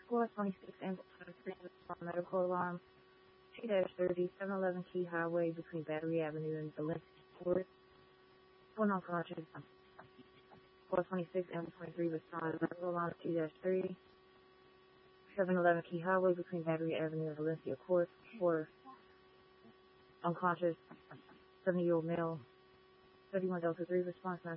Squad 26 ambulance 23 respond medical alarm. 2-30, 711 Key Highway between Battery Avenue and Valencia Court. One unconscious. Squad 26 ambulance 23 respond medical alarm. 2-3, 711 Key Highway between Battery Avenue and Valencia Court. 4 unconscious 70-year-old male. 31 Delta 3 response